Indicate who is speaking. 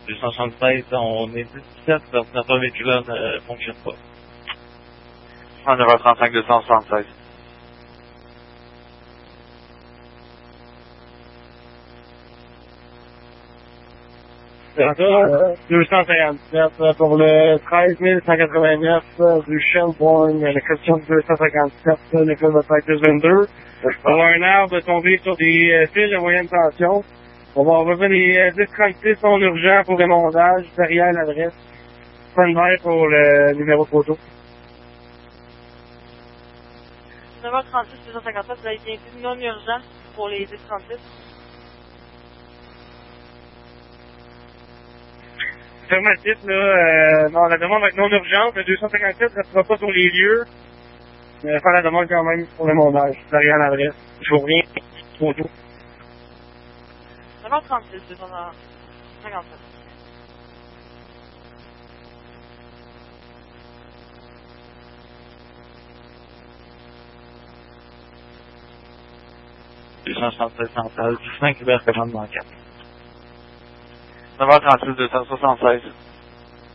Speaker 1: 276, on est 17, l'ordinateur véhiculaire ne fonctionne pas.
Speaker 2: 9h35, 276.
Speaker 3: D'accord, 257 pour le 13 189 du Shelbourne, la question 257, l'école de Practice 22. On a un arbre tombé sur des fils de moyenne tension. On va enlever les 1036 sont urgents pour remondage derrière l'adresse. Standby pour le numéro de photo.
Speaker 4: 9h36, 257, vous avez bien dit non urgent pour les 1036.
Speaker 3: Affirmatif, là, non, la demande va être non urgente. Le 257 ne sera pas sur les lieux. Mais faire la demande quand même pour le mondage, derrière l'adresse. Je vous reviens, photo.
Speaker 4: 9h36, 257.
Speaker 1: Centrale, 5 vers commandement 4.
Speaker 2: 9h36, 276.